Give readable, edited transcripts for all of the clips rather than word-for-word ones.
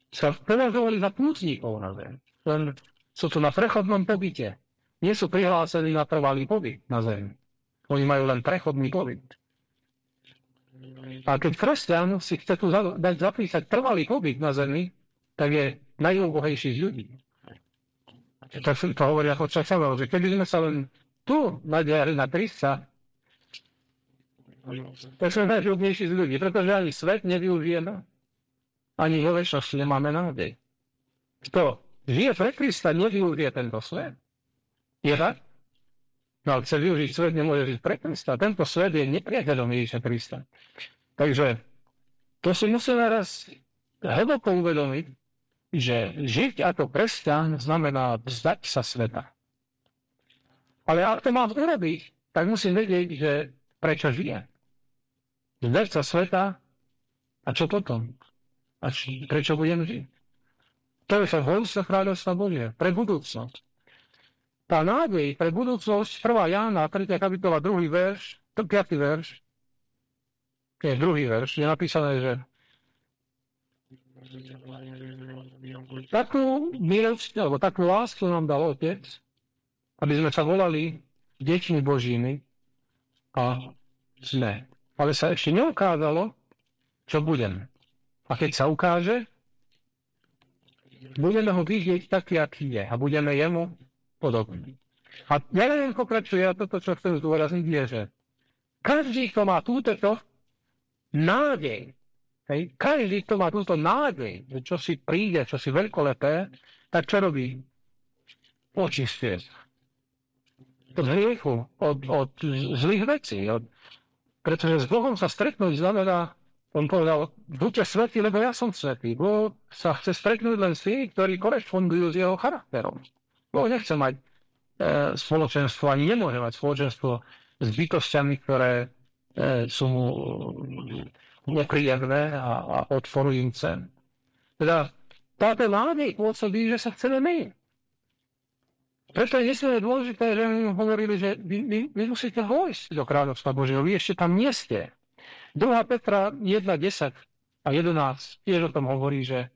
sa považovali za pútnikov na zem. Len sú tu na prechodnom pobyte. Nie sú prihlásení na trvalý pobyt na zem. Oni majú len prechodný pobyt. A keď kresťan si chce tu dať zapísať trvalý pobyt na zemi, tak je najúbohejší z ľudí. Tak to hovorí ako Časavel, že keby sme sa len tu nadiali na Krista, tak sme najúbohejší z ľudí, pretože ani svet nevyužijeme, ani vo večnosti nemáme nádej. Kto žije pre Krista, nevyužije tento svet. Je tak? No ale chce využiť svet, nemôže žiť pre Krista. Tento svet je nepriateľom Ježiša Krista. Takže to si musíme raz hlboko uvedomiť, že žiť ako kresťan znamená vzdať sa sveta. Ale ak to mám urobiť, tak musím vedieť, že prečo žijem. Vzdať sa sveta a čo potom? A prečo budem žiť? To je sa vojúca kráľovstva Božie, pre budúcnosť. Tá nádej pre budúcnosť, 1. Jána, 3. kapitola, 2. verš, 5. verš, je 2. verš, je napísané, že takú milosť, alebo takú lásku nám dal Otec, aby sme sa volali deťmi Božími a sme. Ale sa ešte neukázalo, čo budeme. A keď sa ukáže, budeme ho vidieť taký, aký je a budeme jemu podobný. A neviem, pokračuje, a toto, čo chcem zdôrazniť, je, že každý, kto má túto nádej, každý, kto má túto nádej, že čo si príde, čo si veľkolepé, tak čo robí? Očistuje sa. Od hriechu, od zlých vecí. Pretože s Bohom sa stretnúť znamená, on povedal, buďte svätí, lebo ja som svätý. Boh sa chce stretnúť len s tými, ktorí korešpondujú s jeho charakterom. Boh nechce mať spoločenstvo, ani nemôže mať spoločenstvo s bytostiami, ktoré sú mu nepríjemné a odporujúce. Teda táto nádej pôsobí, že sa chceme my. Preto je nesmierne dôležité, že my hovorili, že vy musíte vojsť do kráľovstva Božieho. Vy ešte tam nie ste. 2. Petra 1:10 a 11 tiež o tom hovorí, že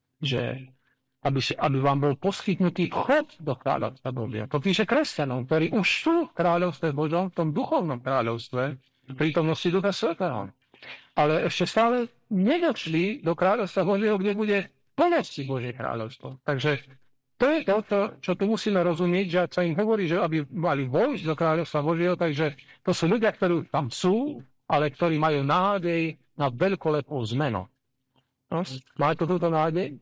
aby vám bol poskytnutý vchod do kráľovstva Božieho. To píše kresťanom, ktorí už sú v kráľovstve Božom, v tom duchovnom kráľovstve, v prítomnosti Ducha Svätého. Ale ešte stále nedošli do kráľovstva Božieho, kde bude plnosti Božie kráľovstvo. Takže to je to, čo tu musíme rozumieť, že sa im hovorí, že aby mali vojsť do kráľovstva Božieho, takže to sú ľudia, ktorí tam sú, ale ktorí majú nádej na veľkolepú zmenu. No? Máte túto nádej?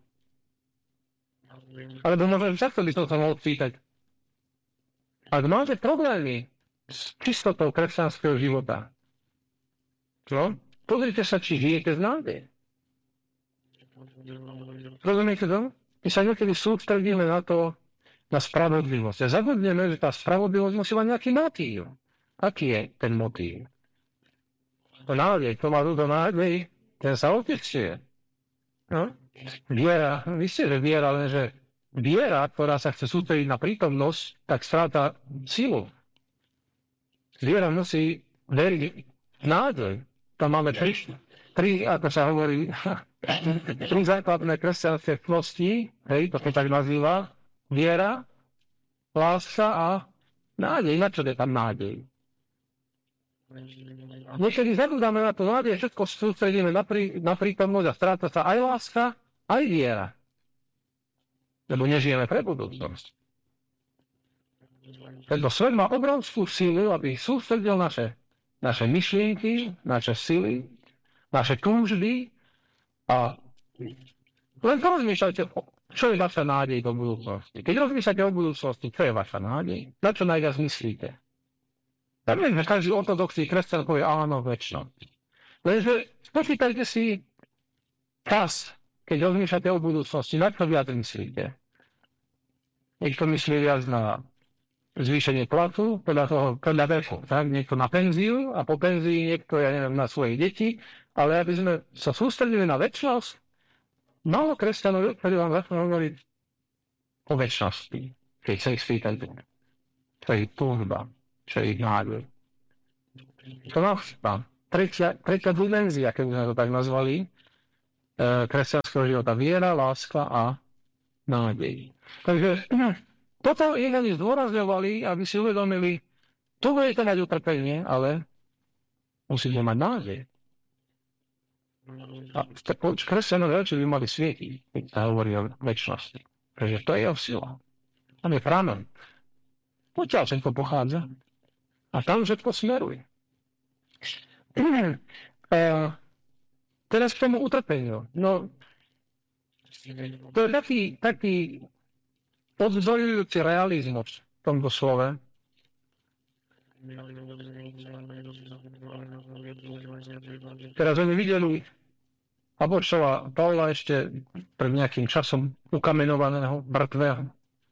Alebo možno často by som sa mohol pýtať. Ak máte problémy s čistotou kresťanského života, no? Pozrite sa, či žijete z nádeje. Rozumiete to? My sa niekedy sústredíme na to, na spravodlivosť. A zabudneme, že tá spravodlivosť musí mať nejaký motív. Aký je ten motív? To nádej, to má túto nádej, ten sa otečie. No? Viera, vy ste, že viera, lenže viera, ktorá sa chce sústrediť na prítomnosť, tak stráta silu. Viera musí veriť nádej. Tam máme tri, ako sa hovorí, tri základné kresťanské cnosti, to sa tak nazýva, viera, láska a nádej. Na čo je tam nádej? Niekedy zabudáme na to nádej, všetko sústredíme na prítomnosť a stráca sa aj láska, aj viera. Lebo nežijeme pre budúcnosť. Tento svet má obrovskú silu, aby sústredil naše myšlienky, naše sily, naše túžby a len porozmýšľajte, čo je vaša nádej do budúcnosti. Keď rozmýšľate o budúcnosti, čo je vaša nádej? Na čo najviac myslíte? Ja viem, že každý ortodoxný kresťan povie áno, večnosť. Lenže spočítajte si čas, keď rozmýšľate o budúcnosti, na čo viac myslíte? Niekto myslí viac na zvýšenie platu, podľa veku, tak? Niekto na penziu a po penzii niekto, ja neviem, na svoje deti, ale aby sme sa sústredili na večnosť, málo kresťanov, ktorí vám začnú hovoriť o večnosti, keď sa ich spýtate, čo je ich túžba, čo je ich nádej. To nám chýba. Tretia dimenzia, keď sme to tak nazvali, kresťanského života. Viera, láska a nádej. Takže toto ich ani zdôrazňovali, aby si uvedomili, tu budete mať utrpenie, ale musíte mať nádej. A kresťanové oči by mali svietiť, keď sa hovorí o večnosti. Pretože to je jeho sila. Tam je pramen. Odtiaľ všetko pochádza. A tam všetko smeruje. Teraz k tomu utrpeniu. No, to je taký odzorujúci realizmus v tomto slove. Teraz sme videli apoštola Pavla ešte pred nejakým časom ukamenovaného, mŕtvého.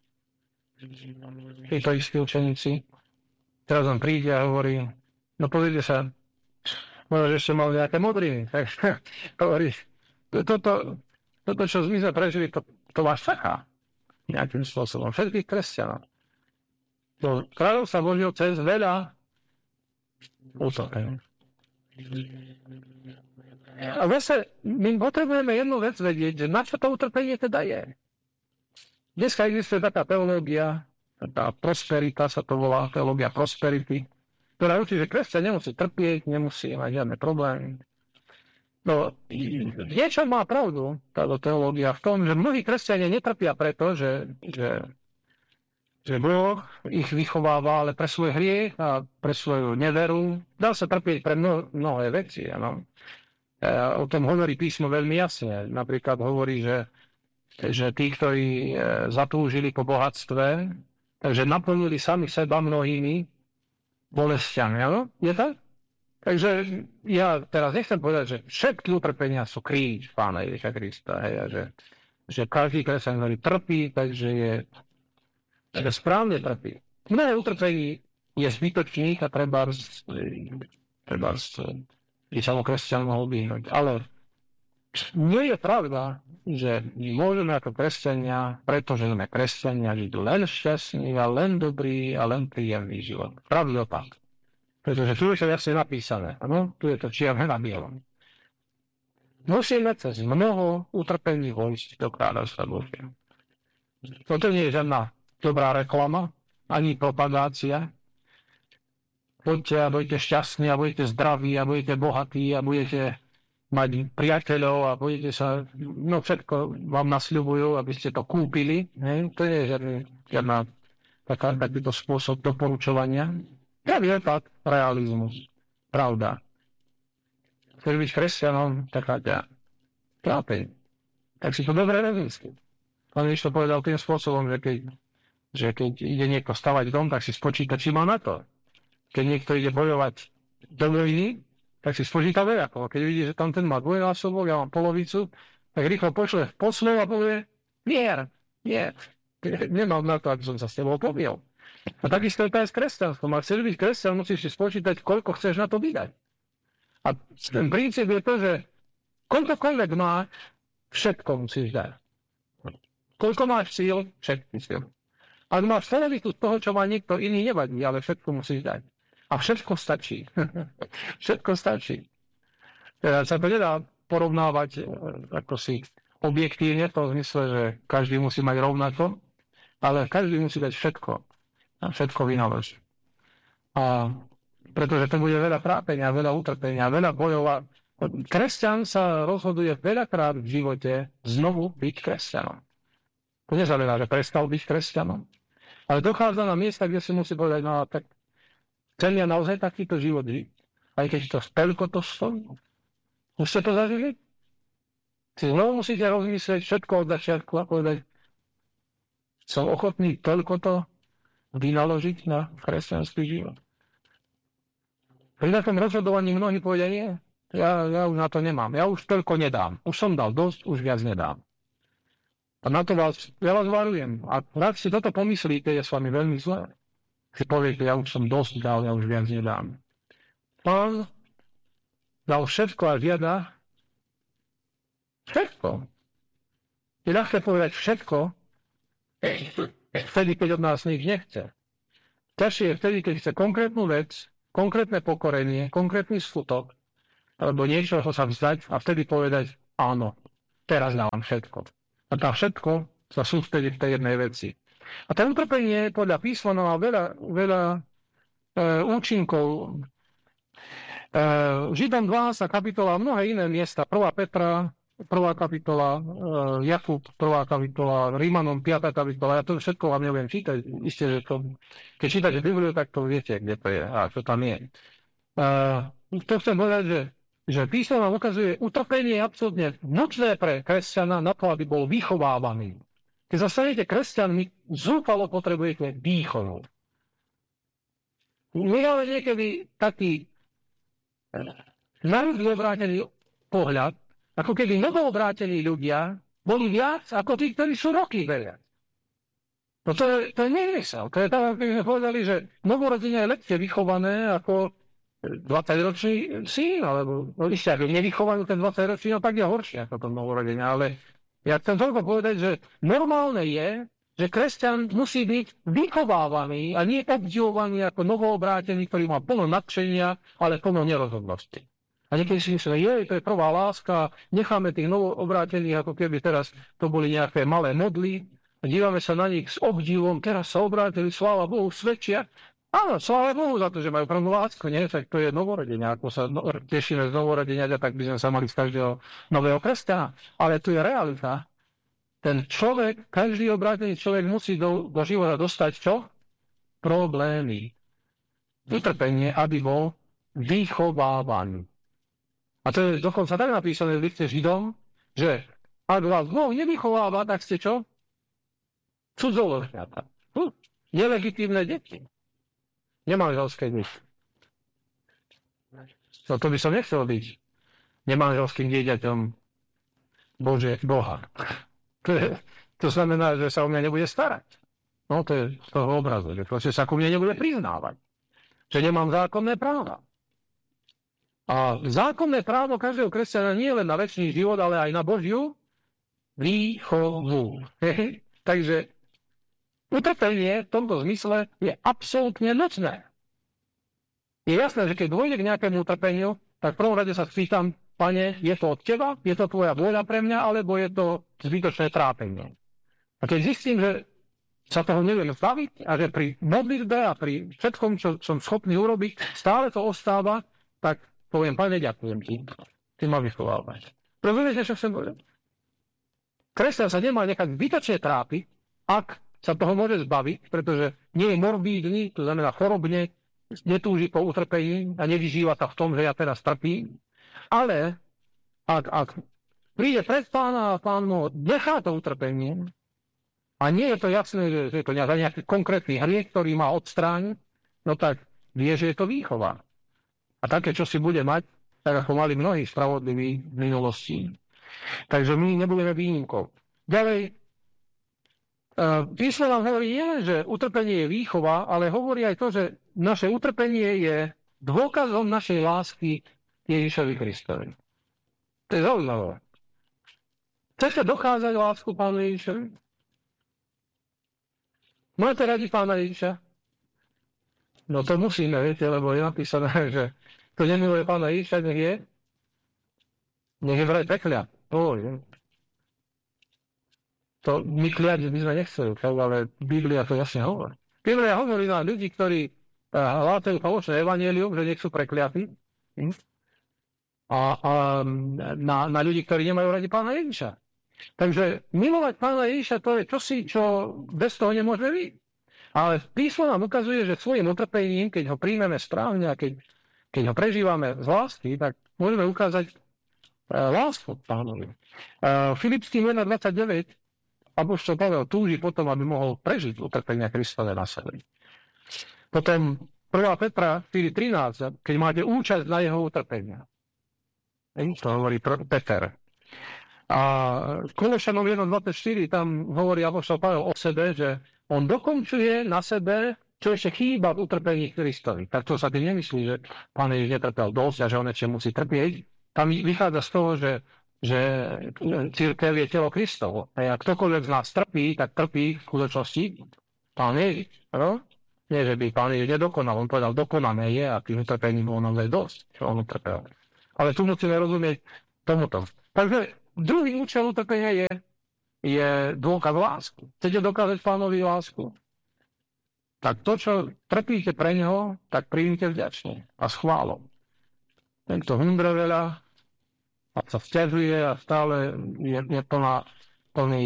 Títo istí učeníci. Teraz on príde a hovorí, no pozrite sa, možno, že ešte mal nejaké modriny. Tak hovorí, toto, čo my sme prežili, to vás čaká nejakým spôsobom. Všetkých kresťanov. Do kráľovstva Božieho cez veľa utrpení. A zase my potrebujeme jednu vec vedieť, že na čo to utrpenie teda je. Dneska existuje taká teológia, taká prosperita sa to volá, teológia prosperity, ktorá učí, že kresťan nemusí trpieť, nemusí mať žiadne problémy. No, niečo má pravdu táto teológia v tom, že mnohí kresťania netrpia preto, že Boh ich vychováva, ale pre svoj hriech a pre svoju neveru. Dá sa trpieť pre mnohé veci. Ano. O tom hovorí písmo veľmi jasne. Napríklad hovorí, že tí, ktorí zatúžili po bohatstve, takže naplnili sami seba mnohými bolestiami. Ano? Je tak? Takže ja teraz nechcem povedať, že všetky utrpenia sú kríž Pána Ježiša Krista. Hej, a že každý kresťan, ktorý trpí, takže je správne trpí. Mnohé utrpení je zbytočných a treba by sa mu kresťan mohol vyhnúť. Ale nie je pravda, že my môžeme ako kresťania, pretože sme kresťania, žiť len šťastný a len dobrý a len príjemný život. Pravda opak. Pretože tu je to jasne napísané. Ano? Tu je to čierne na bielom. Musíme cez mnoho utrpení vojsť do kráľovstva Božieho. Toto nie je žiadna dobrá reklama, ani propagácia. Poďte a budete šťastní a budete zdraví a budete bohatí a budete mať priateľov a budete sa, no všetko vám nasľubujú, aby ste to kúpili. Ne? To nie je žiadna takýto spôsob doporučovania. Ja viem tak, realizmus. Pravda. Chceš byť kresťanom, taká ťa trápeň. Tak si to dobre nemyslí. Pán Ježiš to povedal tým spôsobom, že keď ide niekto stavať dom, tak si spočíta, či má na to. Keď niekto ide bojovať do vojny, tak si spočíta veľa. Keď vidí, že tam ten má dvojnásobok, ja mám polovicu, tak rýchlo pošle poslov a povie, mier. Nemám na to, aby som sa s tebou pobil. A takisto je to aj s kresťanstvom. Ak chceš byť kresťan, musíš si spočítať, koľko chceš na to vydať. A ten princíp je to, že koľkokoľvek máš, všetko musíš dať. Koľko máš síl, všetky síl. Ak máš polovicu z toho, čo má niekto iný, nevadí, ale všetko musíš dať. A všetko stačí. Všetko stačí. Teda sa to nedá porovnávať ako si objektívne, v tom zmysle, že každý musí mať rovnako, ale každý musí dať všetko. A všetko vynaložiť. A pretože to bude veľa trápenia, veľa utrpenia, veľa bojov. Kresťan sa rozhoduje veľakrát v živote znovu byť kresťanom. To neznamená, že prestal byť kresťanom. Ale dochádza na miesta, kde si musí povedať, no tak chcem ja naozaj takýto život žiť. Aj keď to toľko to stojí. Musíte to zažiť? Si znovu musíte rozmyslieť všetko od začiatku a povedať, som ochotný toľko to vynaložiť na kresťanský život. Pri takom rozhodovaní mnohí povedia, nie, ja už na to nemám, ja už toľko nedám. Už som dal dosť, už viac nedám. A na to ja vás varujem. A rád si toto pomyslíte, je s vami veľmi zlé. Si poviete, ja už som dosť dal, ja už viac nedám. Pán dal všetko a žiada všetko. Je ľahké povedať všetko, vtedy, keď od nás nič nechce. Ťažšie je vtedy, keď chce konkrétnu vec, konkrétne pokorenie, konkrétny skutok, alebo niečoho sa vzdať a vtedy povedať áno, teraz dávam všetko. A tá všetko sa sústredí v tej jednej veci. A to utrpenie podľa písma má veľa účinkov. Židom 12. kapitola a mnohé iné miesta, 1. Petra, 1. kapitola, Jakub, 1. kapitola, Rímanom, 5. kapitola, ja to všetko vám neviem čítať. Isté, že to, keď čítate Bibliu, tak to viete, kde to je a čo tam je. To chcem povedať, že písmo nám ukazuje, utrpenie je absolútne nutné pre kresťana na to, aby bol vychovávaný. Keď sa stanete kresťanmi, zúfalo potrebujete výchovu. My máme niekedy taký novoobrátený pohľad, ako keby novoobrátení ľudia boli viac ako tí, ktorí sú roky veriaci. No to je nezmysel. To je tak, ako sme povedali, že novorodenie je lepšie vychované ako 20-ročný syn, alebo ešte ako nevychovaný ten 20-ročný, no tak je horšie ako to novorodenie. Ale ja chcem toľko povedať, že normálne je, že kresťan musí byť vychovávaný a nie obdivovaný ako novoobrátený, ktorý má plno nadšenia, ale plno nerozhodnosti. A niekedy si myslíme, to je prvá láska, necháme tých novoobrátených, ako keby teraz to boli nejaké malé modly, dívame sa na nich s obdivom, teraz sa obrátili, sláva Bohu, svedčia. Áno, sláva Bohu za to, že majú prvú lásku, nie? Tak to je novorodenie. Ako sa tešíme z novorodenia, tak by sme sa mali z každého nového kresťana. Ale tu je realita. Ten človek, každý obrátený človek musí do života dostať čo? Problémy. Utrpenie, aby bol vychovávaný. A to je dokonca tak napísané v liste Židom, že ak vás Boh nevychováva, tak ste čo? Cudzoložňata. Nelegitímne deti. Nemanželské deti. No to by som nechcel byť nemanželským dieťaťom Boha. To znamená, že sa o mňa nebude starať. No to je z toho obrazu, že sa ku mne nebude priznávať. Že nemám zákonné práva. A zákonné právo každého kresťana nie je len na večný život, ale aj na Božiu výchovu. Takže utrpenie v tomto zmysle je absolútne nutné. Je jasné, že keď dôjde k nejakému utrpeniu, tak v prvom rade sa spýtam, Pane, je to od teba? Je to tvoja vôľa pre mňa? Alebo je to zbytočné trápenie? A keď zistím, že sa toho neviem zbaviť a že pri modlitbe a pri všetkom, čo som schopný urobiť, stále to ostáva, tak poviem, Pane, ďakujem ti. Ty ma vychovávaš. Rozumiete, čo chcem povedať? Kresťan sa nemá nechať zbytočne trápiť, ak sa toho môže zbaviť, pretože nie je morbídny, to znamená chorobne, netúži po utrpení a nevyžíva sa v tom, že ja teraz trpím. Ale ak príde pred pána a pán mu nechá to utrpenie a nie je to jasné, že je to nejaký konkrétny hriech, ktorý má odstrániť, no tak vie, že je to výchova. A také, čo si bude mať, tak ako mali mnohí spravodliví v minulosti. Takže my nebudeme výnimkou. Ďalej, písmo nám hovorí nie, že utrpenie je výchova, ale hovorí aj to, že naše utrpenie je dôkazom našej lásky Ježišovi Kristovi. To je zaujímavé. Chcete dokázať lásku Pánu Ježišovi? Máte radi Pána Ježiša? No to musíme, viete, lebo je napísané, že kto nemiluje Pána Ježiša, nech je vraj peklia. To my kliať by sme nechceli, ale Biblia to jasne hovorí. Biblia hovorí na ľudí, ktorí hlásajú falošné evanjelium, že nech sú prekliatí. A na ľudí, ktorí nemajú radi Pána Ježiša. Takže milovať Pána Ježiša to je čosi, čo bez toho nemôže byť. Ale písmo nám ukazuje, že svojim utrpením, keď ho príjmeme správne a keď ho prežívame z lásky, tak môžeme ukázať lásku Pánovi. Filipským 1.29 apoštol Pavel túži potom, aby mohol prežiť utrpenia Kristove na sebe. Potom 1. Petra 4.13, keď máte účasť na jeho utrpenia. To hovorí Peter. A Kološanom 1.24 tam hovorí apoštol Pavel o sebe, že on dokončuje na sebe, čo ešte chýba v utrpení Kristovi. Tak to sa tým nemyslí, že Pán Ježiš netrpel dosť a že on ešte musí trpieť. Tam vychádza z toho, že cirkev je telo Kristovo. A ak ktokoľvek z nás trpí, tak trpí v skutočnosti Pán Ježiš. No? Nie, že by Pán Ježiš nedokonal. On povedal, dokonané je a tým utrpením bolo naozaj dosť, čo on utrpel. Ale tu musíme rozumieť tomuto. Takže druhý účel utrpenia je dôkaz lásky. Chcete dokázať Pánovi lásku? Tak to, čo trpíte pre neho, tak príjmite vďačne a s chválou. Ten, kto hundre veľa a sa vzťažuje a stále je plný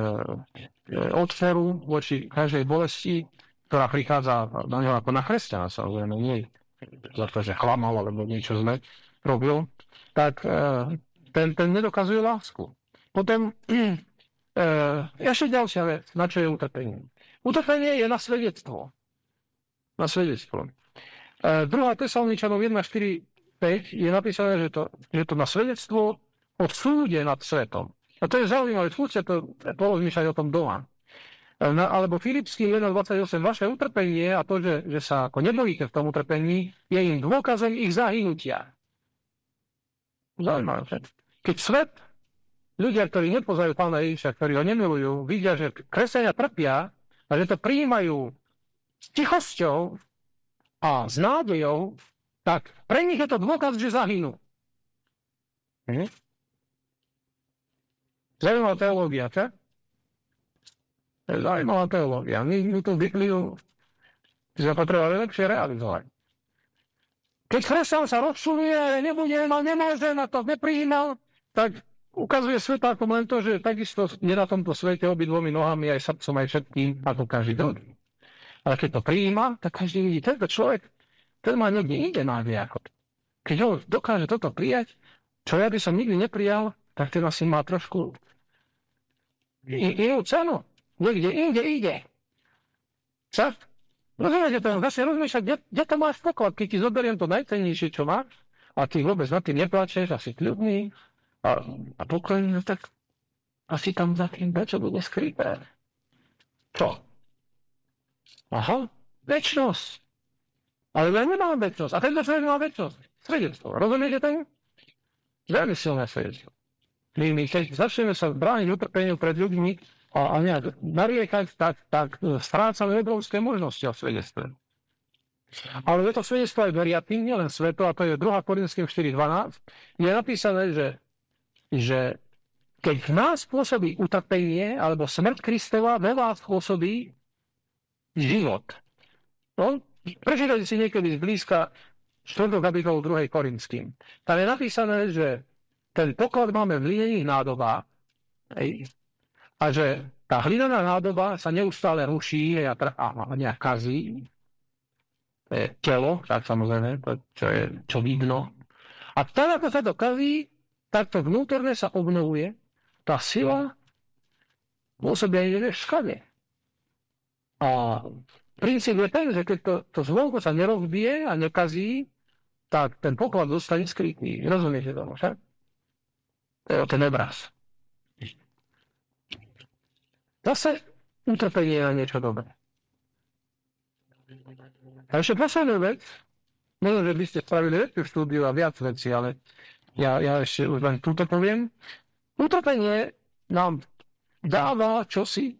odferu voči každej bolesti, ktorá prichádza na neho ako na kresťana, samozrejme, nie za to, že chlamal alebo niečo zle robil, tak ten nedokazuje lásku. Potom ešte ďalšia vec, na čo je utrpenie. Utrpenie je na svedectvo. Na svedectvo. 2. Tesaloničanom 1, 4, 5 je napísané, že to na svedectvo o súde nad svetom. A to je zaujímavé, skúste to porozmýšľať o tom doma. Alebo Filipským 1.28, vaše utrpenie a to, že sa ako nebojíte v tom utrpení, je im dôkazom ich zahynutia. Zaujímavé. Keď svet, ľudia, ktorí nepoznajú Pána Ježiša, ktorí ho nemilujú, vidia, že kresťania trpia a že to prijímajú s tichosťou a s nádejou, tak pre nich je to dôkaz, že zahynú. Zaujímavá teológia, čo? Zaujímavá teológia. My tú Bibliu sme potrebovali lepšie realizovať. Keď kresťan sa rozčuluje, nemôže na to, neprijímal, tak ukazuje svetákom len to, že takisto je na tomto svete obidvomi nohami, aj srdcom, aj všetkým, ako každý druhý. Ale keď to prijíma, tak každý vidí, tento človek, ten má niekde inde nádej ako. Keď ho dokáže toto prijať, čo ja by som nikdy neprijal, tak ten asi má trošku inú cenu. Niekde inde ide. Čo? Rozumiete to? Zase rozmýšľať, kde to máš poklad, keď ti zoberiem to najcennejšie, čo máš, a ty vôbec na tým neplačeš, a si kľudný a pokojný, no tak asi tam za tým čo bude skryté. Čo? Aha, večnosť. Ale my nemáme večnosť. A tento človek má večnosť. Svedectvo. Rozumiete to? Veľmi silné svedectvo. My keď začneme sa brániť utrpeniu pred ľuďmi a nejak nariekať, tak strácame obrovské možnosti o svedectve. Ale je to svedectvo aj veriacim, nielen svetu, a to je 2. Korinským 4.12, je napísané, že keď v nás pôsobí utrpenie alebo smrť Kristova, ve vás pôsobí život. No, prečítajte si niekedy zblízka 4. kapitolu 2. Korinským. Tam je napísané, že ten poklad máme v hlinených nádobách, a že tá hlinená nádoba sa neustále ruší a nejak kazí. To je telo, tak samozrejme, to, čo vidno. A tak, ako sa to kazí, tak to vnútorne sa obnovuje. Tá sila pôsobí aj všade. A princíp je ten, že keď to zvonko sa nerozbije a nekazí, tak ten poklad zostane skrytý. Rozumiete tomu, však? To je ten obraz. Zase utrpenie je na niečo dobré. A ešte poslednú vec, možno, že by ste spravili väčšiu štúdiu a viac vecí, ale ja ešte už len túto poviem. Utrpenie nám dáva čosi,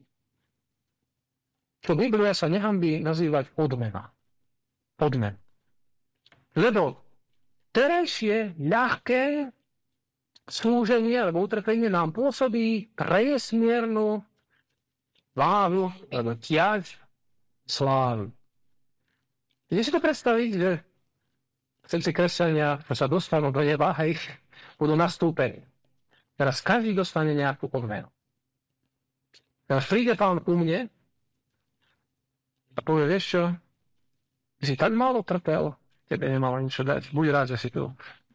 čo Biblia sa nehambí nazývať odmena. Odmen. Lebo terajšie ľahké slúženie alebo utrpenie nám pôsobí presmiernu slávu, alebo ťaž slávy. Viete si to predstaviť, že všetci kresťania sa dostanú do neba a ich budú nastúpení. Teraz každý dostane nejakú odmenu. Teraz príde Pán ku mne a povie, vieš čo, si tak málo trpel, tebe nemalo ničo dať, buď rád, že si tu.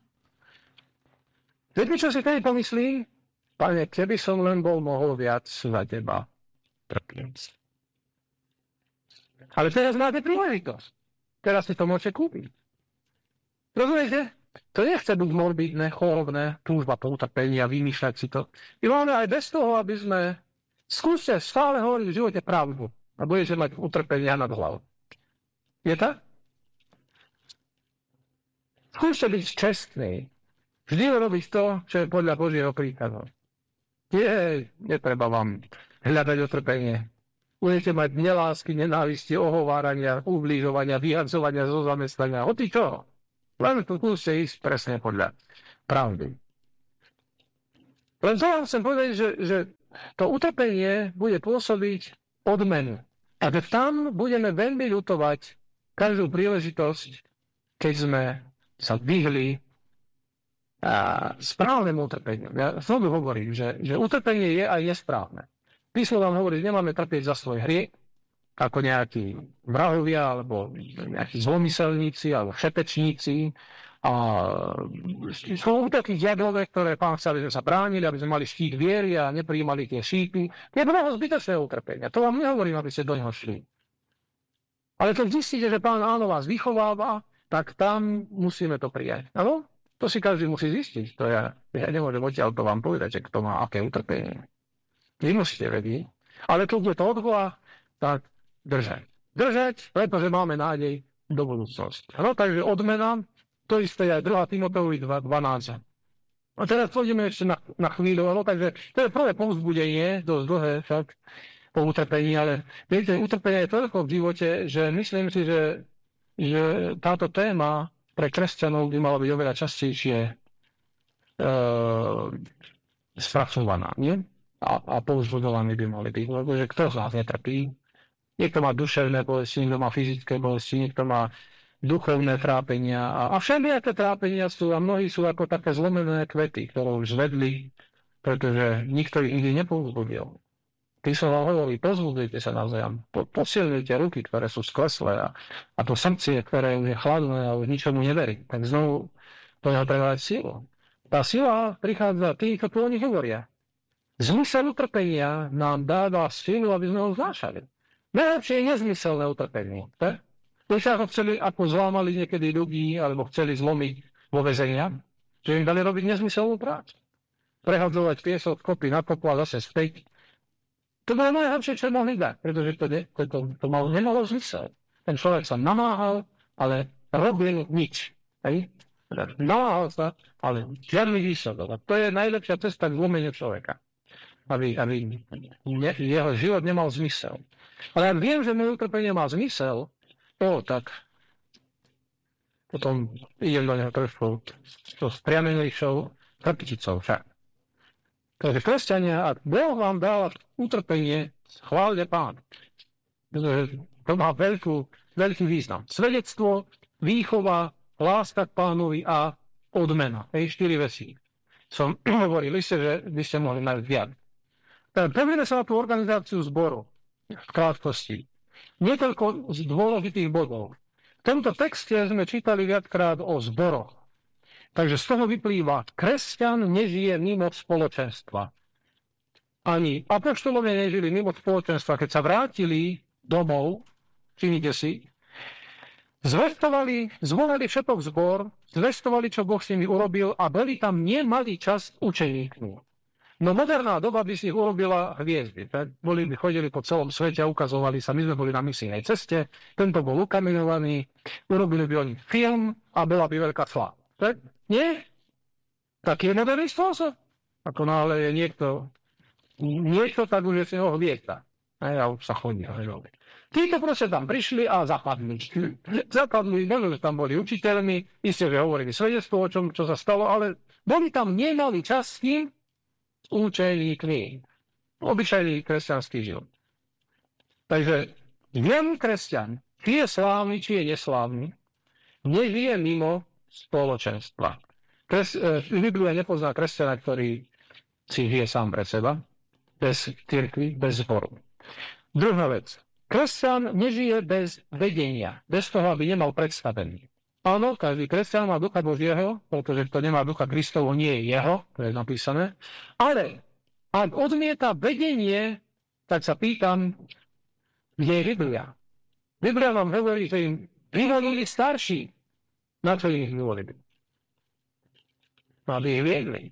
Viete, čo si tedy pomyslím? Pane, keby som len bol mohol viac za teba trpieť. Ale teraz máte príležitosť. Teraz si to môžete kúpiť. Rozumiete? To nechce byť morbidné, chorobné, túžba po utrpení a vymýšľať si to. My máme aj bez toho, aby sme skúste stále hovoriť v živote pravdu a budete mať utrpenia nad hlavou. Je tak? Skúste byť čestný. Vždy robiť to, čo je podľa Božieho príkazu. Netreba vám hľadať utrpenie. Budete mať nelásky, nenávisti, ohovárania, ublížovania, vyhadzovania zo zamestnania. Hoci čo? Len tu skúste ísť presne podľa pravdy. Len to vám chcem povedať, že to utrpenie bude pôsobiť odmenu. A že tam budeme veľmi ľutovať každú príležitosť, keď sme sa vyhli správnemu utrpeniu. Ja znovu hovorím, že utrpenie je aj nesprávne. Písmo vám hovorí, že nemáme trpieť za svoj hriech, ako nejakí vrahovia, alebo nejakí zlomyselníci, alebo šepečníci. A sú takých diablové, ktoré Pán chce, aby sme sa bránili, aby sme mali štít viery a neprijímali tie šípy. Je mnoho zbytočného utrpenia. To vám nehovorím, aby ste do neho šli. Ale keď zistíte, že Pán áno vás vychováva, tak tam musíme to prijať. Áno? To si každý musí zistiť. To ja nemôžem odtiaľ to vám povedať, že kto má aké utrpenie. Vy musíte vedieť. Ale keď je to od Boha, tak držať. Držať, pretože máme nádej do budúcnosti. No, takže odmena, to isté aj 2. Timoteovi 2:12. A teraz pôjdeme ešte na chvíľu, no, takže to je prvé povzbudenie, dosť dlhé však, po utrpení, ale viete, utrpenie je toľko v živote, že myslím si, že táto téma pre kresťanov by mala byť oveľa častejšie spracovaná, nie? A povzbudovaní by mali byť, lebo že kto z nás netrpí? Niekto má duševné bolesti, niekto má fyzické bolesti, niekto má duchovné trápenia a všelijaké trápenia sú a mnohí sú ako také zlomené kvety, ktoré už zvedli, pretože nikto ich nikdy nepovzbudil. Ty som vám hovorí, pozbudujte sa navzájom, posilňujte ruky, ktoré sú skleslé a to srdcie, ktoré je chladné a už ničomu neverí. Tak znovu to treba dať silu. Tá sila prichádza tých, čo o nich hovoria. Zmysel utrpenia nám dáva silu, aby sme ho znášali. Najlepšie je nezmyselné utrpenie. To sa chceli, ako zlámali niekedy ľudí, alebo chceli zlomiť vo väzeniach, že im dali robiť nezmyselnú prácu. Prehadzovať piesok, kopy na kopu a zase späť. To bolo najlepšie, čo mohli dať, pretože to nemalo zmysel. Ten človek sa namáhal, ale robil nič. Hej? Namáhal sa, ale žiadny výsledok. A to je najlepšia cesta k zlomeniu človeka. Aby jeho život nemal zmysel. Ale ak viem, že moje utrpenie má zmysel, tak potom idem do neho trošku s priamenejšou trpticou však. Takže kresťania, ak Boh vám dal utrpenie, chváľte Pána. Pretože to má veľký význam. Svedectvo, výchova, láska k Pánovi a odmena. 4 veci. Som hovoril, že by ste mohli nájsť viac. Prevíme sa na tú organizáciu zboru v krátkosti. Niekoľko z dôležitých bodov. V tomto texte sme čítali viackrát o zboroch. Takže z toho vyplýva, kresťan nežije mimo spoločenstva. Ani apoštolovia nežili mimo spoločenstva. Keď sa vrátili domov, všimnite si, zvolali všetok zbor, zvestovali, čo Boh s nimi urobil a boli tam nemalý čas učeníkmi. No moderná doba by si ich urobila hviezdy. By chodili po celom svete a ukazovali sa. My sme boli na misijnej ceste, tento bol ukameňovaný, urobili by oni film a bola by veľká sláva. Nie? Taký je moderný spôsob. Ako náhle je niekto tak už je si ho hviezda. A už sa chodí. Títo proste tam prišli a zapadli. Možno, že tam boli učiteľmi, isté, že hovorili svedectvo o čom, čo sa stalo, ale boli tam nemali čas s tým, učeníkmi. Obyčajný kresťanský život. Takže viem kresťan, či je slávny, či je neslávny, nežije mimo spoločenstva. Biblia nepozná kresťana, ktorý si žije sám pre seba, bez cirkvi, bez zboru. Druhá vec. Kresťan nežije bez vedenia, bez toho, aby nemal predstavený. Áno, každý kresťan má ducha Božieho, pretože kto nemá ducha Kristovo, nie je jeho, to je napísané. Ale ak odmieta vedenie, tak sa pýtam, kde je Biblia? Biblia vám hovorí, že im vyvolili starší. Na čo ich vyvolili? Aby ich viedli.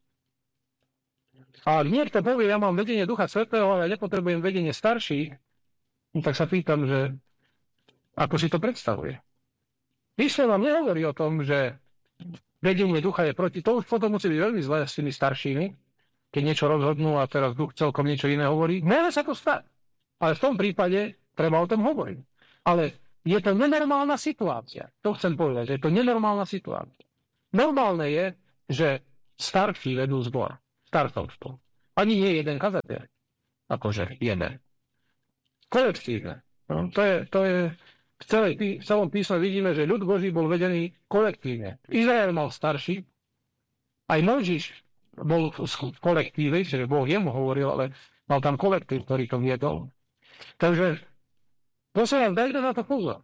A ak niekto povie, ja mám vedenie Ducha Svätého, ale nepotrebujem vedenie starších, tak sa pýtam, že ako si to predstavuje? Písmo vám nehovorí o tom, že vedenie ducha je proti. To už potom musí byť veľmi zlé s tými staršími, keď niečo rozhodnú a teraz duch celkom niečo iné hovorí. Môže sa to stať. Ale v tom prípade treba o tom hovoriť. Ale je to nenormálna situácia. To chcem povedať, že je to nenormálna situácia. Normálne je, že starší vedú zbor. starcovstvo. Ani nie jeden kazateľ. Akože jeden. Kolektívne. No, to je v celom písme vidíme, že ľud Boží bol vedený kolektívne. Izrael mal starší, aj Mojžiš bol v kolektíve, že Boh jemu hovoril, ale mal tam kolektív, ktorý to viedol. Takže prosím vás, dajte na to pozor.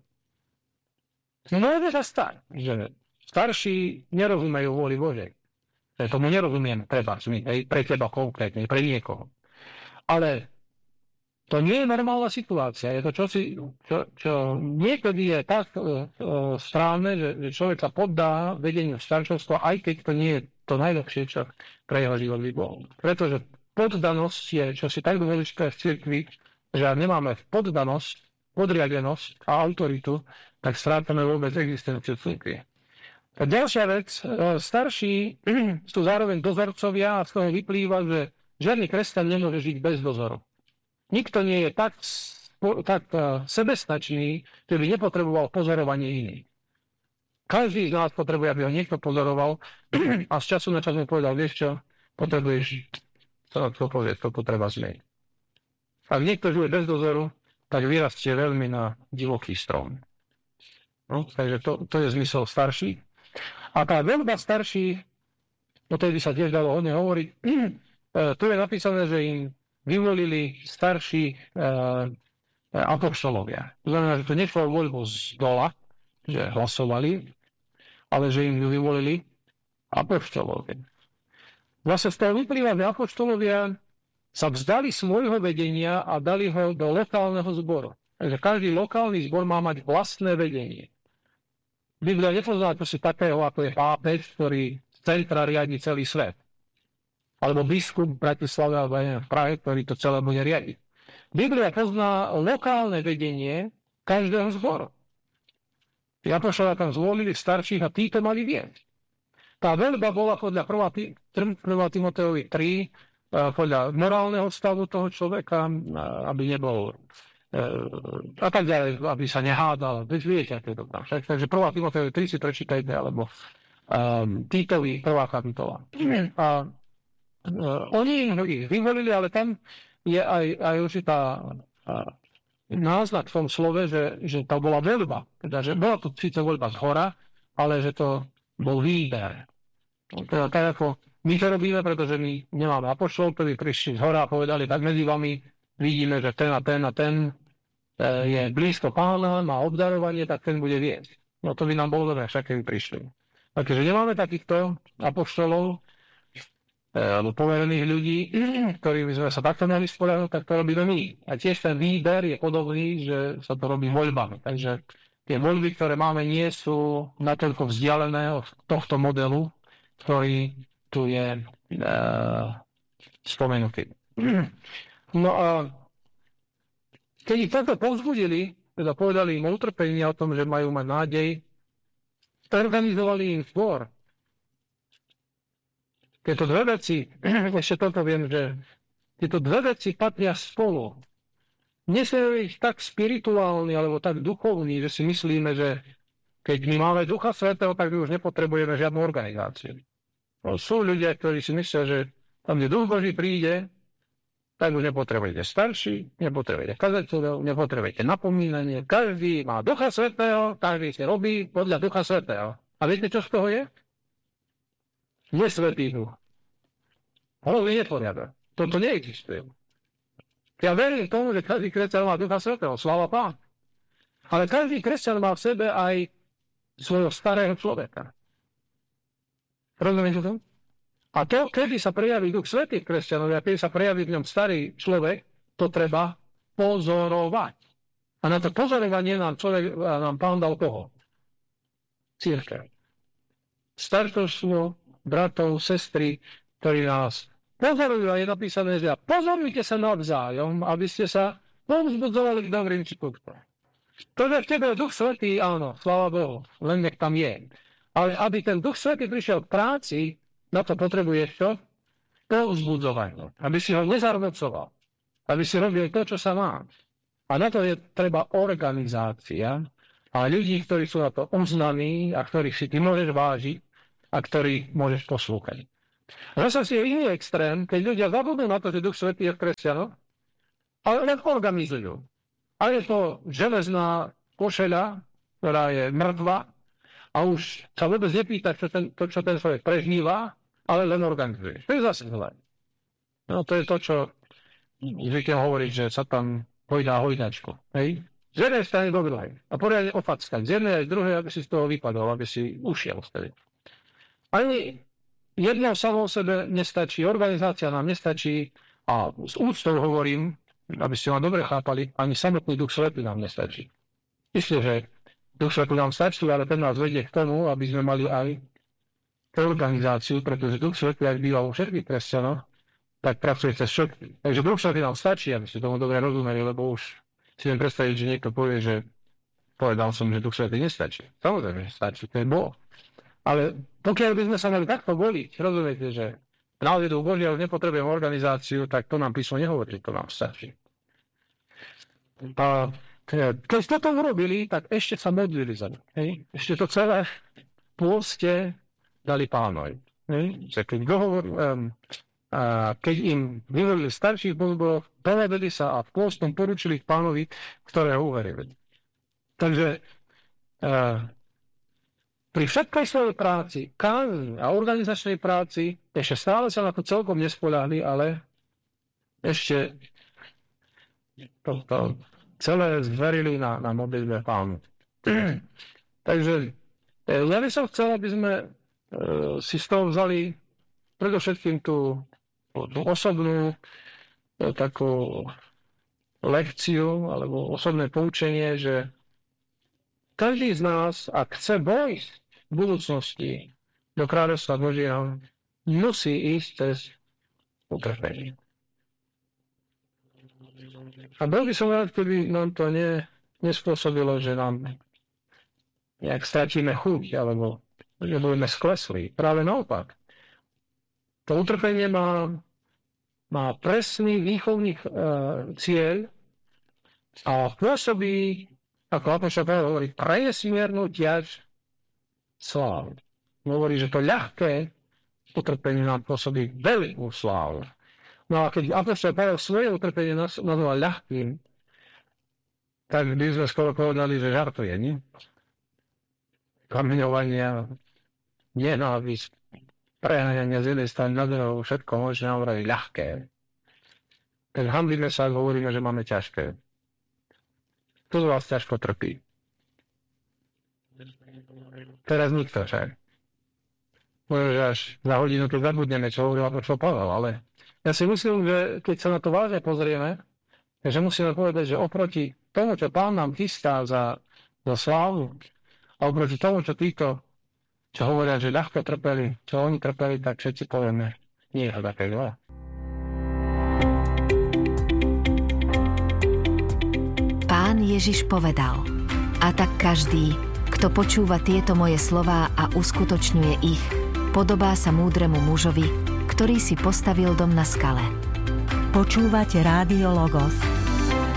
Môže sa stať, že starší nerozumejú vôli Božej. Tomu nerozumiem, treba, pre teba konkrétne, pre niekoho. Ale to nie je normálna situácia. Je to čosi, čo niekedy je tak správne, že človek sa poddá vedeniu staršovstva, aj keď to nie je to najlepšie, čo pre jeho život by bol. Pretože poddanosť je čosi tak dôležité v cirkvi, že ak nemáme poddanosť, podriadenosť a autoritu, tak strátame vôbec existenciu cirkvi. A ďalšia vec, starší sú zároveň dozorcovia a z toho vyplýva, že žiadny kresťan nemôže žiť bez dozoru. Nikto nie je tak sebestačný, že by nepotreboval pozorovanie iných. Každý z nás potrebuje, aby ho niekto pozoroval a z času na čas mi povedal, vieš čo, potrebuješ to potreba zmeniť. Ak niekto žije bez dozoru, tak vyrastie veľmi na divoký strom. No, takže to je zmysel starší. A tá veľba starší, o tej by sa tiež dalo hodne hovoriť, tu je napísané, že im vyvolili starší apoštolovia. To znamená, že to nešlo voľbu z dola, že hlasovali, ale že im vyvolili apoštolovia. Vlastne z toho vyplýva, že apoštolovia sa vzdali svojho vedenia a dali ho do lokálneho zboru. Takže každý lokálny zbor má mať vlastné vedenie. Biblia nepozná proste takého, ako je pápež, ktorý z centra riadi celý svet. Alebo biskup v Bratislave alebo v Prahe, ktorý to celé bude riadiť. Biblia pozná lokálne vedenie každého zboru. Tí apoštolovia tam zvolili starších a títo mali viesť. Tá veľba bola podľa 1. Timotejovi 3, podľa morálneho stavu toho človeka, aby nebol a tak ďalej, aby sa nehádal. Viete, ako je to tam. Takže 1. Timotejovi 3 si prečítajte, alebo Týtovi 1. kapitola. A oni ich vyvolili, ale tam je aj určitá náznak v tom slove, že to bola voľba. Teda, že bola to síce voľba z hora, ale že to bol výber. Teda tak ako my to robíme, pretože my nemáme apoštolov, ktorí prišli z hora a povedali, tak medzi vami vidíme, že ten a ten a ten je blízko Pána, má obdarovanie, tak ten bude viesť. No to by nám bolo dobre, však keby prišli. Takže nemáme takýchto apoštolov, alebo poverených ľudí, ktorí by sme sa takto mali spoľahnúť, tak to robíme my. A tiež ten výber je podobný, že sa to robí voľbami. Takže tie voľby, ktoré máme, nie sú natoľko vzdialené od tohto modelu, ktorý tu je spomenutý. No a keď ich takto povzbudili, teda povedali im o utrpení, o tom, že majú mať nádej, organizovali im zbor. Tieto dve veci, ešte toto viem, že tieto dve veci patria spolu. Nesmieme byť tak spirituálni alebo tak duchovní, že si myslíme, že keď my máme Ducha Svätého, tak my už nepotrebujeme žiadnu organizáciu. No, sú ľudia, ktorí si myslia, že tam, kde Duch Boží príde, tak už nepotrebujete starší, nepotrebujete kazateľov, nepotrebujete napomínanie. Každý má Ducha Svätého, každý si robí podľa Ducha Svätého. A viete, čo z toho je? Nesvätý duch. Hrozný neporiadok. Toto neexistuje. Ja verím tomu, že každý kresťan má Ducha Svätého, sláva Pánu. Ale každý kresťan má v sebe aj svojho starého človeka. Rozumiete to? A to, kedy sa prejaví Duch Svätý v kresťanovi a kedy sa prejaví v ňom starý človek, to treba pozorovať. A na to pozorovanie nám Pán dal koho? Cirkev. Staršovstvo, bratov, sestry, ktorí nás pozorujú, a je napísané, že pozorujte sa navzájom, aby ste sa povzbudzovali k dobrým skutkom. To, že v tebe je Duch Svätý, áno, sláva Bohu, len nech tam je. Ale aby ten Duch Svätý prišiel k práci, na to potrebuješ čo? Povzbudzovanie. Aby si ho nezarmocoval. Aby si robil to, čo sa má. A na to je treba organizácia a ľudí, ktorí sú na to uznaní a ktorých si ty môžeš vážiť a ktorých môžeš poslúchať. Zase je iný extrém, keď ľudia zabudnú na to, že Duch Svätý je v kresťanoch, ale len organizujú. A je to železná košeľa, ktorá je mŕtva a už sa vôbec nepýta, čo ten človek prežíva, ale len organizuje. To je zase zlé. No to je to, čo zvykne hovoriť, že sa tam hojdá hojdačku. Hej? Z jednej strany do druhej. A poriadne opackať. Z jednej aj z druhej, aby si z toho vypadol, aby si ušiel vtedy. Ani jedno samo o sebe nestačí, organizácia nám nestačí a s úctou hovorím, aby ste ma dobre chápali, ani samotný Duch Svätý nám nestačí. Isté, že Duch Svätý nám stačí, ale ten nás vedie k tomu, aby sme mali aj organizáciu, pretože Duch Svätý, ak býva vo všetkých kresťanoch, tak pracuje cez všetky. Takže Duch Svätý nám stačí, aby ste tomu dobre rozumeli, lebo už si viem predstaviť, že niekto povie, že povedal som, že Duch Svätý nestačí. Samozrejme, stačí, to je Boh. Ale pokiaľ by sme sa mali takto voliť, rozumiete, že naozaj Duch Boží, ale nepotrebujem organizáciu, tak to nám písmo nehovorí, to nám stačí. A keď toto urobili, tak ešte sa modlili za ňu. Ešte to celé pôste dali Pánovi. Keď im vyvolili starších bohov, dovedeli sa a v pôstom poručili k Pánovi, ktorého uverili. Takže pri všetkej svojej práci, kázni a organizačnej práci, ešte stále sa na to celkom nespoľahli, ale ešte to celé zverili na modlitbe Pánu. Takže ja by som chcel, aby sme si z toho vzali predovšetkým tú osobnú takú lekciu alebo osobné poučenie, že každý z nás, ak chce vojsť v budúcnosti do kráľovstva Božieho, musí ísť cez utrpenie. A bol by som rád, keby nám to nespôsobilo, že nám nejak stratíme chuť, alebo že budeme skleslí. Práve naopak. To utrpenie má presný výchovný cieľ a pôsobí, ako apoštol Pavol hovorí, presmiernu ťaž slávy. Hovorí, že to ľahké utrpenie nám pôsobí veľkú slávu. No a keď apoštol Pavol svoje utrpenie nazval ľahkým, tak by sme skoro povedali, že žartuje, nie? Kameňovania, nenávisť, preháňanie z jednej strany na druhou, všetko možné hovoriť ľahké. Keď hanbíme sa, ak hovoríme, že máme ťažké. To z vás ťažko trpí. Teraz nikto však. Možno, že až za hodinu to zabudneme, čo hovoril apoštol Pavel, ale ja si myslím, že keď sa na to vážne pozrieme, že musíme povedať, že oproti tomu, čo Pán nám chystá za slávu, a oproti tomu, čo títo, čo hovoria, že ľahko trpeli, čo oni trpeli, tak všetci povieme, nie je to také zlé. Pán Ježiš povedal: a tak každý, kto počúva tieto moje slová a uskutočňuje ich, podobá sa múdremu mužovi, ktorý si postavil dom na skale. Počúvate Rádio Logos.